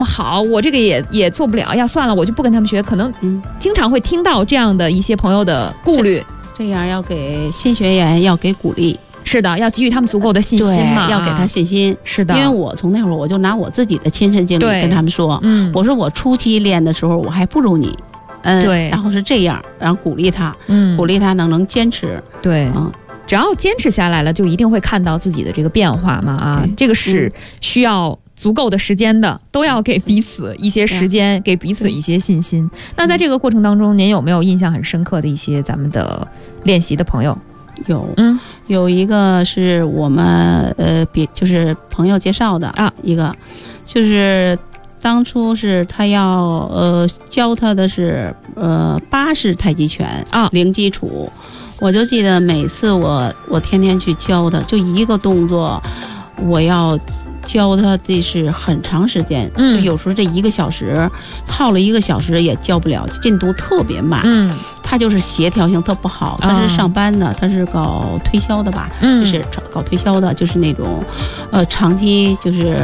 好，我这个也做不了，要算了，我就不跟他们学。可能经常会听到这样的一些朋友的顾虑。 这样要给新学员要给鼓励。 是的，要给予他们足够的信心嘛， 要给他信心。 是的， 因为我从那会儿我就拿我自己的亲身经历跟他们说，我说我初期练的时候我还不如你， 对， 然后是这样，然后鼓励他，鼓励他能坚持， 对，只要坚持下来了，就一定会看到自己的这个变化嘛啊，这个是需要足够的时间的，都要给彼此一些时间，给彼此一些信心。那在这个过程当中，您有没有印象很深刻的一些咱们的练习的朋友？ 有一个是我们就是朋友介绍的啊，一个就是当初是他要教他的是8式太极拳啊，零基础。我就记得每次我天天去教他，就一个动作，我要教他这是很长时间，就有时候这1个小时耗了1个小时也教不了，进度特别慢。他就是协调性特不好，他是上班的，他是搞推销的吧，就是搞推销的，就是那种长期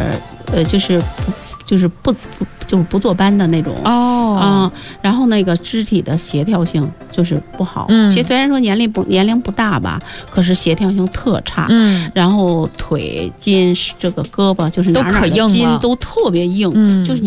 就是不坐班的那种然后那个肢体的协调性就是不好，其实虽然说年龄不大吧，可是协调性特差，然后腿筋这个胳膊就是哪的筋都特别硬，就是你